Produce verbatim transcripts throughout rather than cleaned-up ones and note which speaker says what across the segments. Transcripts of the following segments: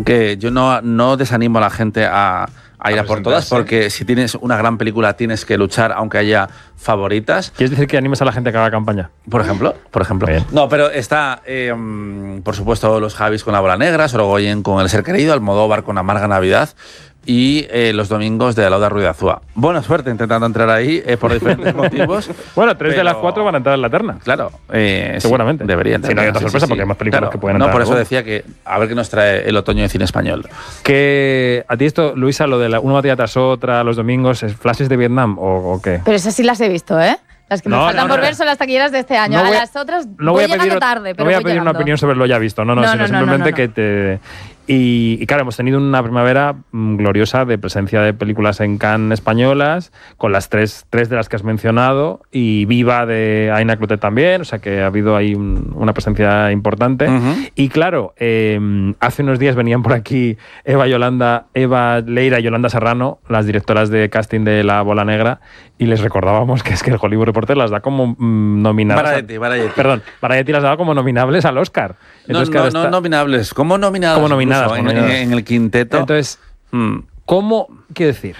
Speaker 1: que yo no, no desanimo a la gente a, a ir a, a por todas, porque si tienes una gran película tienes que luchar aunque haya favoritas.
Speaker 2: ¿Quieres decir que animes a la gente a que haga campaña?
Speaker 1: Por ejemplo, por ejemplo. Bien. No, pero está, eh, por supuesto, los Javis con La Bola Negra, Sorogoyen con El Ser Querido, Almodóvar con Amarga Navidad y eh, los domingos de Lauda Ruiz de Azúa. Buena suerte intentando entrar ahí eh, por diferentes motivos.
Speaker 2: Bueno, tres
Speaker 1: pero...
Speaker 2: de las cuatro van a entrar en la terna.
Speaker 1: Claro. Eh,
Speaker 2: seguramente.
Speaker 1: Sí, deberían.
Speaker 2: Si no hay otra sorpresa, sí, sí, porque hay más películas
Speaker 1: claro,
Speaker 2: que pueden
Speaker 1: no,
Speaker 2: entrar.
Speaker 1: No, por eso decía que a ver qué nos trae el otoño de cine español.
Speaker 2: Que a ti esto, Luisa, lo de la, una batalla tras otra, los domingos, ¿es flashes de Vietnam o, o qué?
Speaker 3: Pero esas sí las he visto, ¿eh? Las que me
Speaker 2: no,
Speaker 3: faltan
Speaker 2: no,
Speaker 3: por
Speaker 2: no.
Speaker 3: ver son las taquilleras de este año.
Speaker 2: No
Speaker 3: a
Speaker 2: voy a,
Speaker 3: las otras
Speaker 2: no
Speaker 3: voy,
Speaker 2: voy a
Speaker 3: llegando
Speaker 2: pedir,
Speaker 3: tarde, pero
Speaker 2: no voy a
Speaker 3: voy
Speaker 2: pedir
Speaker 3: llegando.
Speaker 2: una opinión sobre lo ya visto. No, no,
Speaker 3: no,
Speaker 2: sino
Speaker 3: no,
Speaker 2: simplemente
Speaker 3: no, no, no.
Speaker 2: que te... Y, y claro, hemos tenido una primavera mmm, gloriosa de presencia de películas en Cannes españolas, con las tres, tres de las que has mencionado, y Viva de Aina Clotet también, o sea que ha habido ahí un, una presencia importante.
Speaker 1: Uh-huh.
Speaker 2: Y claro, eh, hace unos días venían por aquí Eva Yolanda, Eva Leira y Yolanda Serrano, las directoras de casting de La Bola Negra, y les recordábamos que es que el Hollywood Reporter las da como mmm, nominadas.
Speaker 1: Variety, Variety.
Speaker 2: Perdón, Variety las daba como nominables al Oscar.
Speaker 1: Entonces, no, no,
Speaker 2: está...
Speaker 1: no nominables, como nominadas.
Speaker 2: Como nominadas,
Speaker 1: incluso,
Speaker 2: como
Speaker 1: en,
Speaker 2: nominadas.
Speaker 1: En el quinteto.
Speaker 2: Entonces, hmm. ¿cómo? Quiero decir,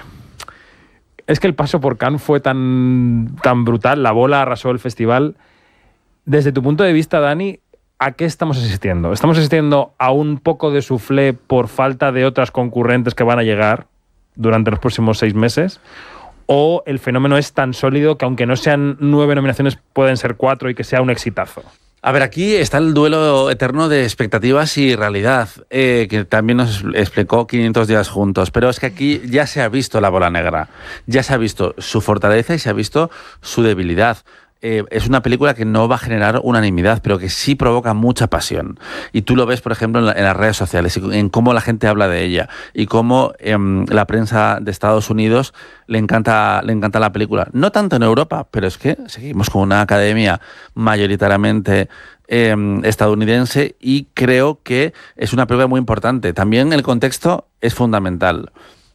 Speaker 2: es que el paso por Cannes fue tan, tan brutal, La Bola arrasó el festival. Desde tu punto de vista, Dani, ¿a qué estamos asistiendo? ¿Estamos asistiendo a un poco de soufflé por falta de otras concurrentes que van a llegar durante los próximos seis meses? ¿O el fenómeno es tan sólido que aunque no sean nueve nominaciones pueden ser cuatro y que sea un exitazo?
Speaker 1: A ver, aquí está el duelo eterno de expectativas y realidad, eh, que también nos explicó quinientos días juntos. Pero es que aquí ya se ha visto La Bola Negra, ya se ha visto su fortaleza y se ha visto su debilidad. Eh, es una película que no va a generar unanimidad, pero que sí provoca mucha pasión. Y tú lo ves, por ejemplo, en, la, en las redes sociales, en cómo la gente habla de ella y cómo eh, la prensa de Estados Unidos le encanta, le encanta la película. No tanto en Europa, pero es que seguimos con una academia mayoritariamente eh, estadounidense y creo que es una película muy importante. También el contexto es fundamental.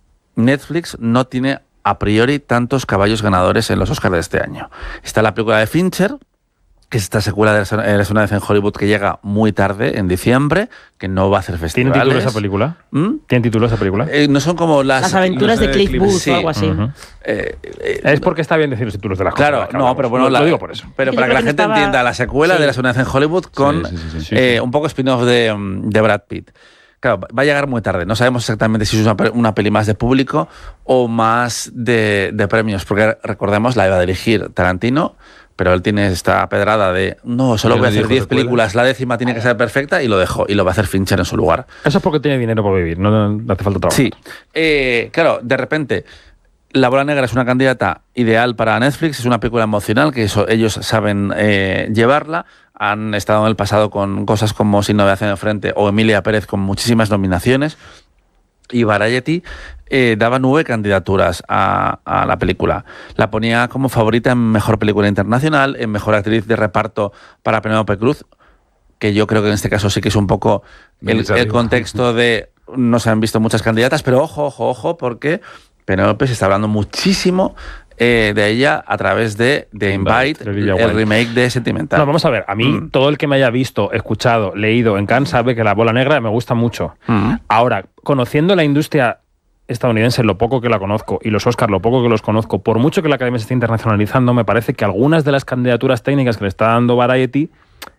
Speaker 1: Netflix no tiene a priori tantos caballos ganadores en los Oscars de este año. Está la película de Fincher, que es esta secuela de Eres una vez en Hollywood que llega muy tarde, en diciembre, que no va a hacer festivales.
Speaker 2: ¿Tiene título esa película?
Speaker 1: ¿Mm?
Speaker 2: ¿Tiene título esa película?
Speaker 1: Eh, no son como las...
Speaker 4: Las aventuras de Cliff Booth
Speaker 1: sí.
Speaker 4: o algo así.
Speaker 2: Uh-huh.
Speaker 1: eh, eh,
Speaker 2: es porque está bien decir los títulos de las
Speaker 1: claro,
Speaker 2: cosas.
Speaker 1: Claro, no, pero bueno...
Speaker 2: Lo,
Speaker 1: la,
Speaker 2: lo digo por eso.
Speaker 1: Pero
Speaker 4: Yo
Speaker 1: para que la gente
Speaker 4: estaba...
Speaker 1: entienda, la secuela
Speaker 4: sí.
Speaker 1: de Eres una vez en Hollywood con
Speaker 2: sí, sí, sí, sí,
Speaker 1: eh,
Speaker 2: sí.
Speaker 1: un poco spin-off de, de Brad Pitt. Claro, va a llegar muy tarde. No sabemos exactamente si es una, una peli más de público o más de, de premios, porque recordemos, la iba a dirigir Tarantino, pero él tiene esta pedrada de no, solo voy a hacer diez películas, la décima tiene que ser perfecta, y lo dejó, y lo va a hacer Fincher en su lugar.
Speaker 2: Eso es porque tiene dinero por vivir, no, no hace falta trabajo.
Speaker 1: Sí, eh, claro, de repente... La Bola Negra es una candidata ideal para Netflix, es una película emocional que eso, ellos saben eh, llevarla. Han estado en el pasado con cosas como Sin novedad en el frente o Emilia Pérez con muchísimas nominaciones. Y Variety eh, daba nueve candidaturas a, a la película. La ponía como favorita en Mejor Película Internacional, en Mejor Actriz de Reparto para Penélope Cruz, que yo creo que en este caso sí que es un poco el, el contexto de... No se han visto muchas candidatas, pero ojo, ojo, ojo, porque... Penélope se está hablando muchísimo eh, de ella a través de The Invite, el, el remake de Sentimental.
Speaker 2: No, vamos a ver, a mí mm. todo el que me haya visto, escuchado, leído en Cannes sabe que La Bola Negra me gusta mucho. Mm. Ahora, conociendo la industria estadounidense, lo poco que la conozco, y los Oscars, lo poco que los conozco, por mucho que la Academia se esté internacionalizando, me parece que algunas de las candidaturas técnicas que le está dando Variety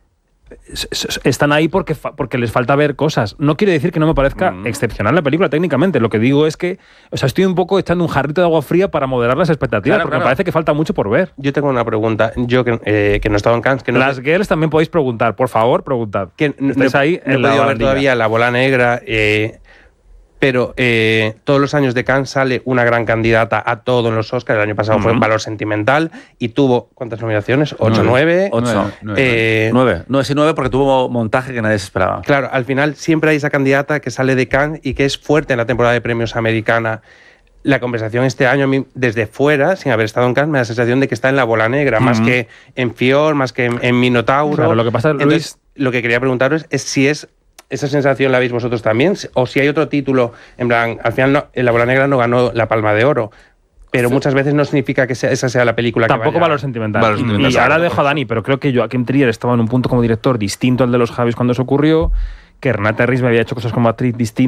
Speaker 2: están ahí porque, porque les falta ver cosas. No quiere decir que no me parezca mm. excepcional la película técnicamente. Lo que digo es que, o sea, estoy un poco echando un jarrito de agua fría para moderar las expectativas, claro, porque claro. me parece que falta mucho por ver.
Speaker 5: Yo tengo una pregunta. Yo que, eh, que no he estado en Cannes... Que no
Speaker 2: las sé... girls también podéis preguntar. Por favor, preguntad.
Speaker 5: Que no,
Speaker 2: Estáis
Speaker 5: no,
Speaker 2: ahí
Speaker 5: no
Speaker 2: en
Speaker 5: he
Speaker 2: la
Speaker 5: podido
Speaker 2: barandilla.
Speaker 5: ver todavía La Bola Negra... Eh, pero eh, todos los años de Cannes sale una gran candidata a todo en los Oscars. El año pasado uh-huh. fue en Valor Sentimental y tuvo, ¿cuántas nominaciones? ¿Ocho, nueve?
Speaker 1: Ocho.
Speaker 5: Nueve. Eh,
Speaker 1: nueve. No, sí, nueve porque tuvo montaje que nadie se esperaba.
Speaker 5: Claro, al final siempre hay esa candidata que sale de Cannes y que es fuerte en la temporada de premios americana. La conversación este año, a mí, desde fuera, sin haber estado en Cannes, me da la sensación de que está en La Bola Negra, uh-huh. más que en Fior, más que en, en Minotauro.
Speaker 2: Claro, lo que pasa, Luis...
Speaker 5: Entonces, lo que quería preguntaros es si es... ¿Esa sensación la veis vosotros también? O si hay otro título, en plan, al final no, La Bola Negra no ganó la Palma de Oro, pero sí. muchas veces no significa que sea, esa sea la película
Speaker 2: Tampoco
Speaker 5: que vaya...
Speaker 2: Valor Sentimental.
Speaker 1: Valor Sentimental.
Speaker 2: Y, y ahora dejo a Dani, pero creo que Joaquim Trier estaba en un punto como director distinto al de los Javis cuando se ocurrió, que Renate Riz me había hecho cosas como actriz distintas.